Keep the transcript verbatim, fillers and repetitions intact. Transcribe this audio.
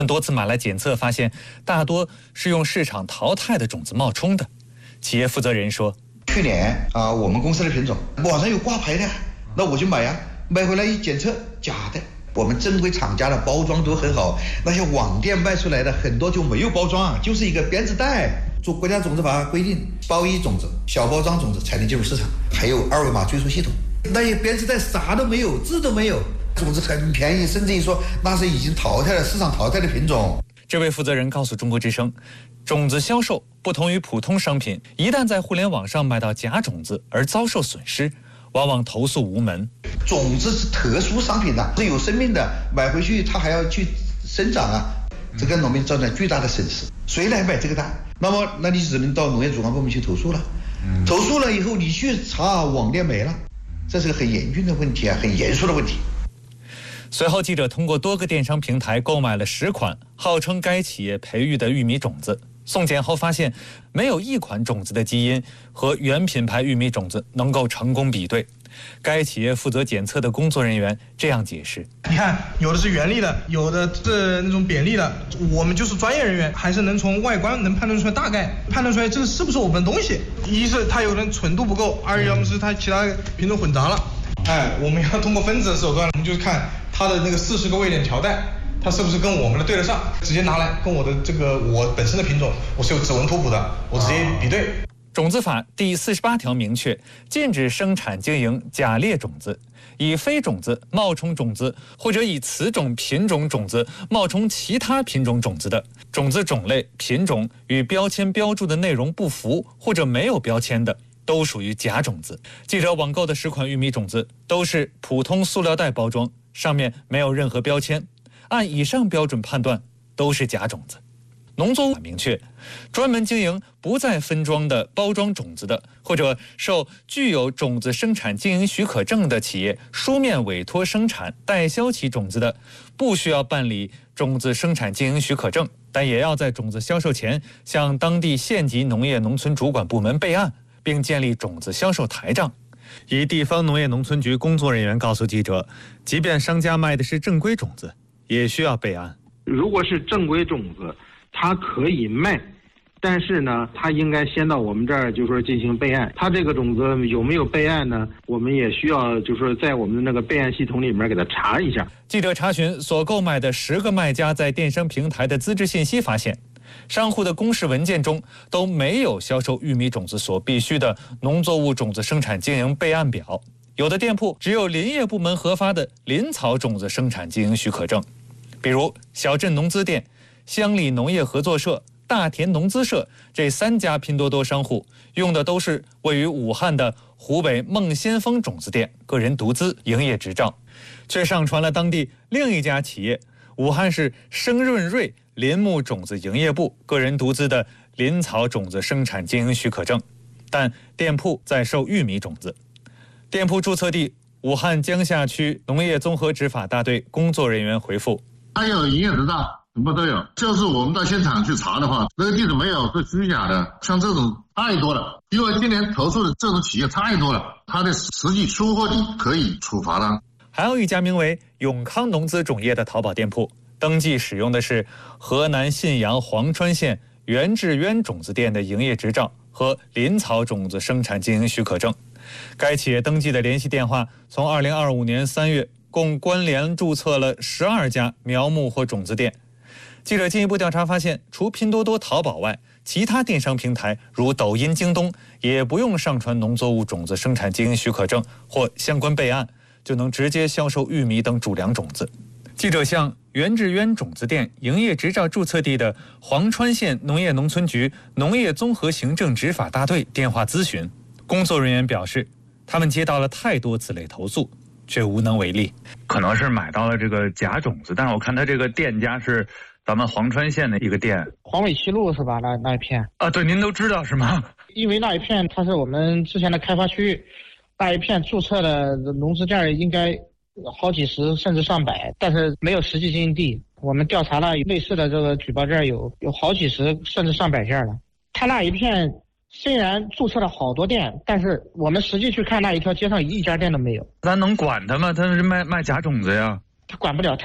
多次买来检测，发现大多是用市场淘汰的种子冒充的。企业负责人说：“ 去年啊、呃，我们公司的品种网上有挂牌的，那我就买呀、啊，买回来一检测，假的。我们正规厂家的包装都很好，那些网店卖出来的很多就没有包装，就是一个编织袋。做国家种子法规定，包衣种子、小包装种子才能进入市场，还有二维码追溯系统。那些编织袋啥都没有，字都没有。”种子很便宜，甚至于说那是已经淘汰了、市场淘汰的品种。 这位负责人告诉中国之声，种子销售不同于普通商品，一旦在互联网上买到假种子而遭受损失，往往投诉无门。 种子是特殊商品的，是有生命的，买回去它还要去生长啊，这给农民造成巨大的损失。谁来买这个单？那么，那你只能到农业主管部门去投诉了。嗯、投诉了以后，你去查网店没了，这是个很严峻的问题啊，很严肃的问题。 随后，记者通过多个电商平台购买了十款号称该企业培育的玉米种子，送检后发现，没有一款种子的基因和原品牌玉米种子能够成功比对。该企业负责检测的工作人员这样解释：“ 你看，有的是原粒的，有的是那种扁粒的。我们就是专业人员，还是能从外观能判断出来，大概判断出来这个是不是我们的东西。一是它有人纯度不够，二要么是它其他品种混杂了。哎，我们要通过分子的手段，我们就是看。”它的那个四十个位点条带，它是不是跟我们的对得上？直接拿来跟我的这个我本身的品种，我是有指纹图谱的，我直接比对。 种子法第四十八条明确，禁止生产经营假劣种子，以非种子冒充种子，或者以此种品种种子冒充其他品种种子的，种子种类、品种与标签标注的内容不符或者没有标签的，都属于假种子。记者网购的十款玉米种子都是普通塑料袋包装。上面没有任何标签，按以上标准判断都是假种子。农作物明确，专门经营不再分装的包装种子的，或者受具有种子生产经营许可证的企业书面委托生产代销其种子的，不需要办理种子生产经营许可证，但也要在种子销售前向当地县级农业农村主管部门备案，并建立种子销售台账。一地方农业农村局工作人员告诉记者，即便商家卖的是正规种子，也需要备案。 如果是正规种子，它可以卖，但是呢，它应该先到我们这儿，就是说进行备案。它这个种子有没有备案呢？我们也需要，就是说在我们的那个备案系统里面给它查一下。 记者查询所购买的十个卖家在电商平台的资质信息，发现商户的公示文件中都没有销售玉米种子所必须的农作物种子生产经营备案表，有的店铺只有林业部门核发的林草种子生产经营许可证，比如小镇农资店、乡里农业合作社、大田农资社这三家拼多多商户用的都是位于武汉的湖北梦先锋种子店个人独资营业执照，却上传了当地另一家企业武汉市生润瑞林木种子营业部个人独资的林草种子生产经营许可证，但店铺在售玉米种子。店铺注册地武汉江夏区农业综合执法大队工作人员回复： 它有营业执照，什么都有，就是我们到现场去查的话，那个地址没有是虚假的，像这种太多了，因为今年投诉的这种企业太多了，它的实际出货地可以处罚的。 还有一家名为永康农资种业的淘宝店铺，登记使用的是河南信阳黄川县袁志渊种子店的营业执照和林草种子生产经营许可证。该企业登记的联系电话从二零二五年三月共关联注册了十二家苗木或种子店。记者进一步调查发现，除拼多多、淘宝外，其他电商平台如抖音、京东也不用上传农作物种子生产经营许可证或相关备案，就能直接销售玉米等主粮种子。记者向袁志渊种子店营业执照注册地的黄川县农业农村局农业综合行政执法大队电话咨询，工作人员表示，他们接到了太多此类投诉，却无能为力。 可能是买到了这个假种子，但是我看他这个店家是咱们黄川县的一个店， 黄尾七路是吧？那那一片啊，对，您都知道是吗？ 因为那一片它是我们之前的开发区，那一片注册的农资店应该好几十甚至上百，但是没有实际经营地。我们调查了类似的这个举报件有有好几十甚至上百件了。他那一片虽然注册了好多店，但是我们实际去看那一条街上一家店都没有。 咱能管他吗？他是卖卖假种子呀， 他管不了。